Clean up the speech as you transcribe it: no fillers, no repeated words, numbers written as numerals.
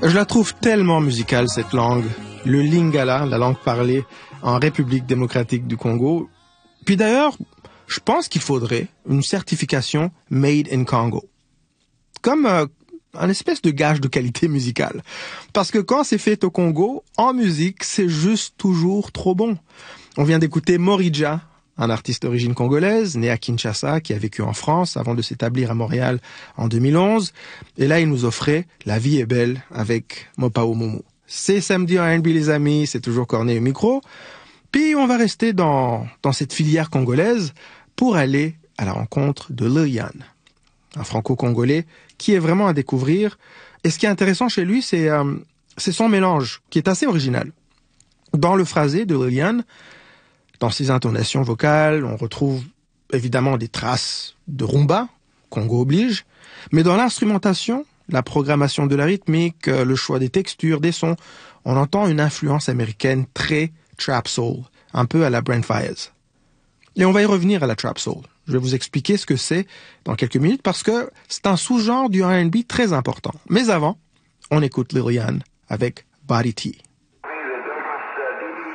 Je la trouve tellement musicale, cette langue. Le Lingala, la langue parlée en République démocratique du Congo. Puis d'ailleurs, je pense qu'il faudrait une certification Made in Congo. Comme un espèce de gage de qualité musicale. Parce que quand c'est fait au Congo, en musique, c'est juste toujours trop bon. On vient d'écouter Morija, un artiste d'origine congolaise, né à Kinshasa, qui a vécu en France avant de s'établir à Montréal en 2011. Et là, il nous offrait La vie est belle avec Mopao Momo. C'est samedi en R&B, les amis, c'est toujours Corné au micro. Puis on va rester dans cette filière congolaise pour aller à la rencontre de Lil Yan, un franco-congolais qui est vraiment à découvrir. Et ce qui est intéressant chez lui, c'est son mélange, qui est assez original. Dans le phrasé de Lil Yan, dans ses intonations vocales, on retrouve évidemment des traces de rumba, Congo oblige, mais dans l'instrumentation, la programmation de la rythmique, le choix des textures, des sons, on entend une influence américaine très trap soul, un peu à la Brent Faiyaz. Et on va y revenir à la trap soul. Je vais vous expliquer ce que c'est dans quelques minutes parce que c'est un sous-genre du R&B très important. Mais avant, on écoute Lil Yan avec Body T.